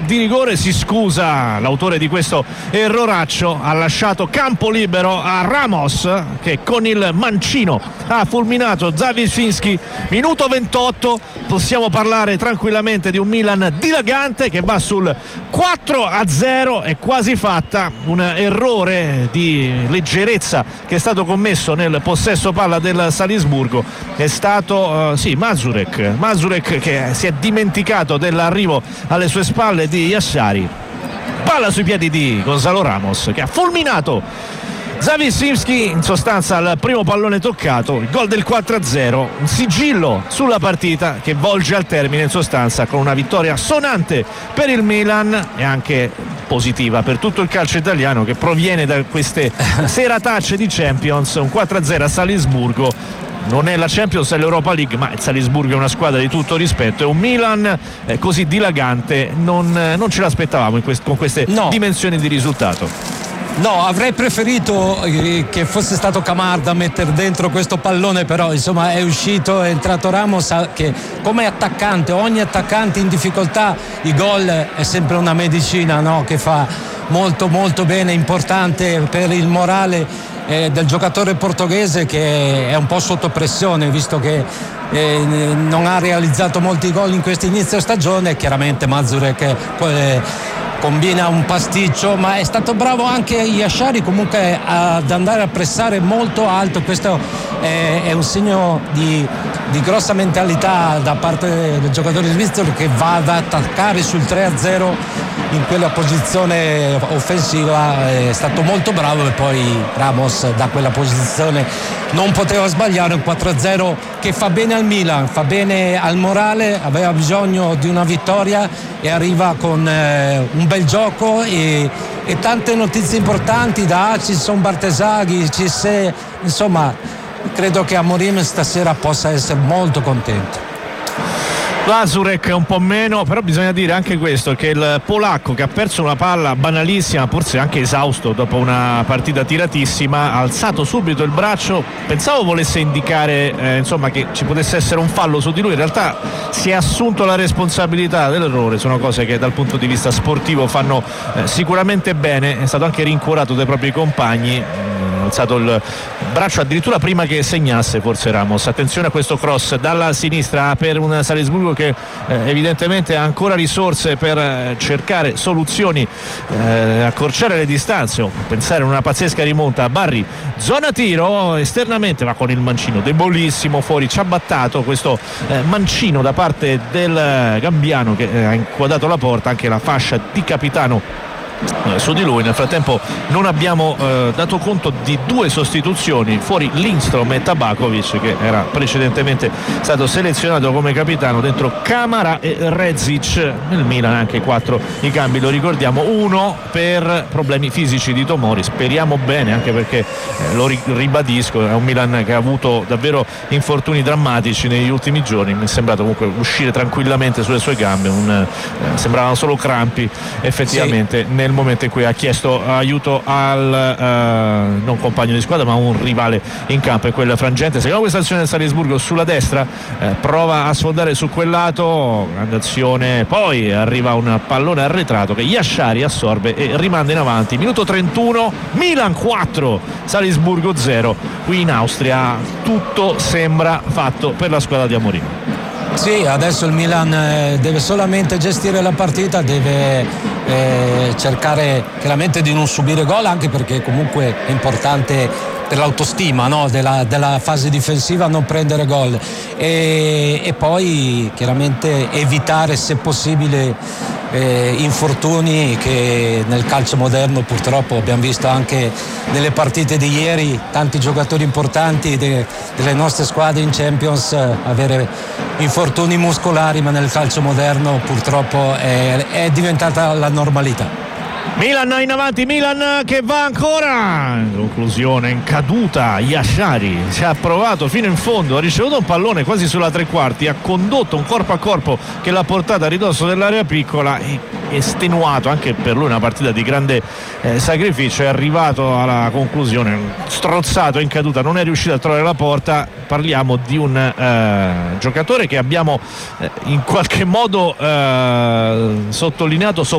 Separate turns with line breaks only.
di rigore. Si scusa l'autore di questo erroraccio, ha lasciato campo libero a Ramos che con il mancino ha fulminato Zawiszyński. Minuto 28, possiamo parlare tranquillamente di un Milan dilagante che va sul 4-0. È quasi fatta, un errore di leggerezza che è stato commesso nel possesso palla del Salisburgo, è stato Mazurek che si è dimenticato dell'arrivo alle sue spalle di Yashari. Palla sui piedi di Gonzalo Ramos che ha fulminato Zawiszyński, in sostanza al primo pallone toccato, il gol del 4-0, un sigillo sulla partita che volge al termine in sostanza con una vittoria sonante per il Milan e anche positiva per tutto il calcio italiano che proviene da queste seratacce di Champions. Un 4-0 a Salisburgo, non è la Champions, è l'Europa League, ma il Salisburgo è una squadra di tutto rispetto, è un Milan così dilagante non ce l'aspettavamo con queste dimensioni di risultato.
No, avrei preferito che fosse stato Camarda a mettere dentro questo pallone, però insomma è uscito, è entrato Ramos che come attaccante, ogni attaccante in difficoltà, i gol è sempre una medicina, no? Che fa molto molto bene, importante per il morale del giocatore portoghese che è un po' sotto pressione visto che non ha realizzato molti gol in questo inizio stagione. Chiaramente Mazurek combina un pasticcio, ma è stato bravo anche Yashari comunque ad andare a pressare molto alto. Questo è un segno di grossa mentalità da parte del giocatore svizzero che va ad attaccare sul 3-0 in quella posizione offensiva. È stato molto bravo e poi Ramos da quella posizione non poteva sbagliare. Un 4-0 che fa bene al Milan, fa bene al morale, aveva bisogno di una vittoria e arriva con un bel gioco e tante notizie importanti da Hutchinson, Bartesaghi, Cissé, insomma credo che Amorim stasera possa essere molto contento.
Mazurek un po' meno, però bisogna dire anche questo, che il polacco che ha perso una palla banalissima, forse anche esausto dopo una partita tiratissima, ha alzato subito il braccio, pensavo volesse indicare che ci potesse essere un fallo su di lui, in realtà si è assunto la responsabilità dell'errore. Sono cose che dal punto di vista sportivo fanno sicuramente bene. È stato anche rincuorato dai propri compagni, ha alzato il braccio addirittura prima che segnasse forse Ramos. Attenzione a questo cross dalla sinistra per un Salisburgo che evidentemente ha ancora risorse per cercare soluzioni, accorciare le distanze o pensare a una pazzesca rimonta. Barry, zona tiro esternamente, ma con il mancino debolissimo fuori, ci ha battato questo mancino da parte del Gambiano che ha inquadrato la porta, anche la fascia di capitano su di lui. Nel frattempo non abbiamo dato conto di due sostituzioni, fuori Lindstrom e Tabakovic che era precedentemente stato selezionato come capitano, dentro Camara e Rezic. Nel Milan anche 4 i cambi, lo ricordiamo, 1 per problemi fisici di Tomori, speriamo bene, anche perché lo ribadisco, è un Milan che ha avuto davvero infortuni drammatici negli ultimi giorni. Mi è sembrato comunque uscire tranquillamente sulle sue gambe, sembravano solo crampi effettivamente nel momento in cui ha chiesto aiuto al non compagno di squadra ma un rivale in campo in quel frangente. Secondo questa azione del Salisburgo sulla destra, prova a sfondare su quel lato, grande azione, poi arriva un pallone arretrato che Yashari assorbe e rimanda in avanti. Minuto 31, Milan 4 Salisburgo 0. Qui in Austria tutto sembra fatto per la squadra di Amorim.
Sì, adesso il Milan deve solamente gestire la partita, deve cercare chiaramente di non subire gol, anche perché comunque è importante per l'autostima, no? della fase difensiva non prendere gol e poi chiaramente evitare se possibile infortuni che nel calcio moderno purtroppo abbiamo visto anche nelle partite di ieri, tanti giocatori importanti delle nostre squadre in Champions avere infortuni muscolari, ma nel calcio moderno purtroppo è diventata la normalità.
Milan in avanti, Milan che va ancora, in conclusione in caduta Yashari ci ha provato fino in fondo, ha ricevuto un pallone quasi sulla tre quarti, ha condotto un corpo a corpo che l'ha portata a ridosso dell'area piccola, estenuato anche per lui, una partita di grande sacrificio, è arrivato alla conclusione strozzato in caduta, non è riuscito a trovare la porta. Parliamo di un giocatore che abbiamo in qualche modo sottolineato